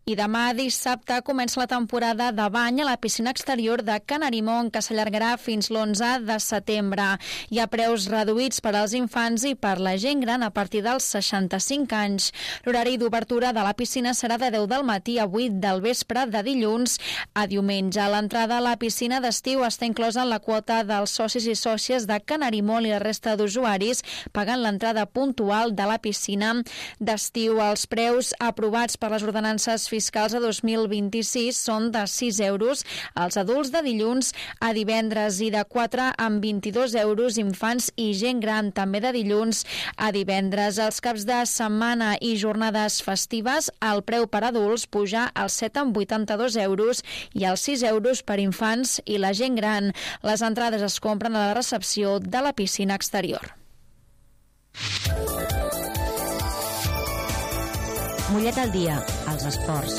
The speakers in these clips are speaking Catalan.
I demà dissabte comença la temporada de bany a la piscina exterior de Can Arimon, que s'allargarà fins l'11 de setembre. Hi ha preus reduïts per als infants i per la gent gran a partir dels 65 anys. L'horari d'obertura de la piscina serà de 10 del matí a 8 del vespre de dilluns a diumenge. L'entrada a la piscina d'estiu està inclosa en la quota dels socis i sòcies de Can Arimon i la resta d'usuaris pagant l'entrada puntual de la piscina d'estiu. Els preus aprovats per les ordenances fiscals a 2026 són de 6 euros als adults de dilluns a divendres i de 4 amb 22 euros infants i gent gran, també de dilluns a divendres. Els caps de setmana i jornades festives, el preu per adults puja als 7 amb 82 euros i als 6 euros per infants i la gent gran. Les entrades es compren a la recepció de la piscina exterior. Mollet al dia, als esports.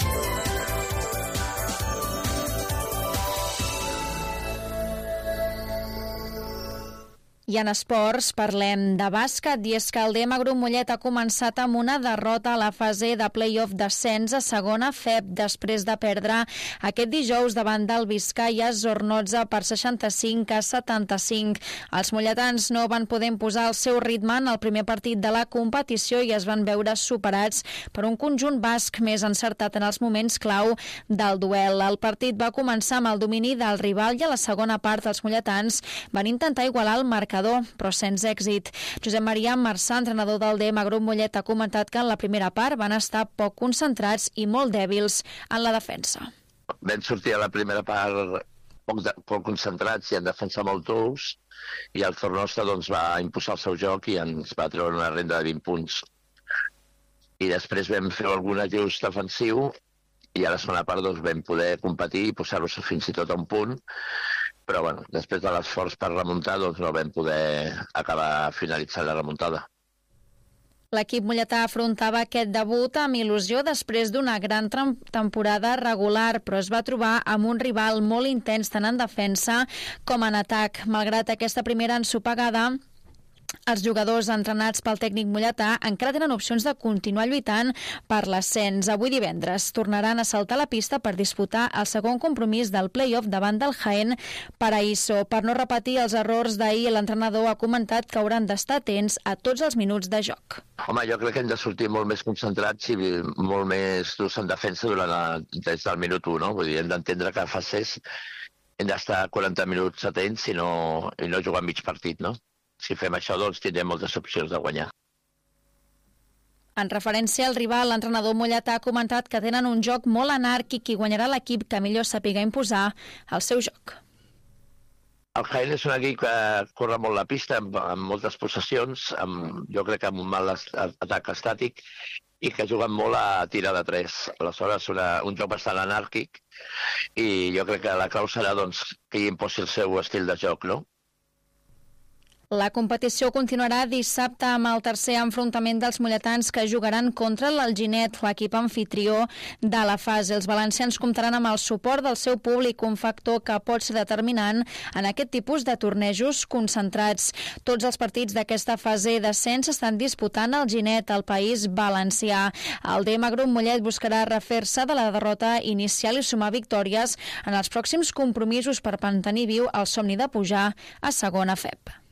I en esports parlem de bàsquet, i és que el DM Grup Mollet ha començat amb una derrota a la fase de play-off d'ascens a segona FEB després de perdre aquest dijous davant del Vizcaya Zornoza per 65 a 75. Els molletans no van poder imposar el seu ritme en el primer partit de la competició i es van veure superats per un conjunt basc més encertat en els moments clau del duel. El partit va començar amb el domini del rival i a la segona part els molletans van intentar igualar el marcador, però sense èxit. Josep Maria Marçà, entrenador del DM Grup Mollet, ha comentat que en la primera part van estar poc concentrats i molt dèbils en la defensa. Vam sortir a la primera part poc concentrats i en defensa molt tous, i el Zornoza va imposar el seu joc i ens va treure una renda de 20 punts. I després vam fer algun ajust defensiu i a la segona part vam poder competir i posar-los fins i tot a un punt, però després de l'esforç per remuntar no vam poder acabar finalitzant la remuntada. L'equip molletà afrontava aquest debut amb il·lusió després d'una gran temporada regular, però es va trobar amb un rival molt intens tant en defensa com en atac. Malgrat aquesta primera ensopegada, els jugadors entrenats pel tècnic molletà encara tenen opcions de continuar lluitant per l'ascens. Avui divendres tornaran a saltar la pista per disputar el segon compromís del play-off davant del Jaén Paraíso. Per no repetir els errors d'ahir, l'entrenador ha comentat que hauran d'estar atents a tots els minuts de joc. Home, jo crec que hem de sortir molt més concentrats i molt més durs en defensa des del minut 1, no? Vull dir, hem d'entendre que a fases hem d'estar 40 minuts atents i no jugar mig partit, no? Si fem això, tindrem moltes opcions de guanyar. En referència al rival, l'entrenador molletà ha comentat que tenen un joc molt anàrquic i guanyarà l'equip que millor sàpiga imposar el seu joc. El Jaén és un equip que corre molt la pista, amb moltes possessions, jo crec que amb un mal atac estàtic, i que juguen molt a tirar de 3. Aleshores, un joc bastant anàrquic, i jo crec que la clau serà que hi imposi el seu estil de joc, no? La competició continuarà dissabte amb el tercer enfrontament dels molletans que jugaran contra l'Alginet, l'equip anfitrió de la fase. Els valencians comptaran amb el suport del seu públic, un factor que pot ser determinant en aquest tipus de tornejos concentrats. Tots els partits d'aquesta fase d'ascens estan disputant al Ginet, al País Valencià. El DM Grup Mollet buscarà refer-se de la derrota inicial i sumar victòries en els pròxims compromisos per mantenir viu el somni de pujar a segona FEB.